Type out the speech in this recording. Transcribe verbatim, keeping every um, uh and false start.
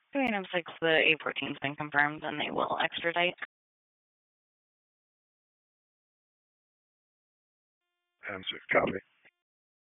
Queen of six, the A fourteen's been confirmed and they will extradite. M six, copy.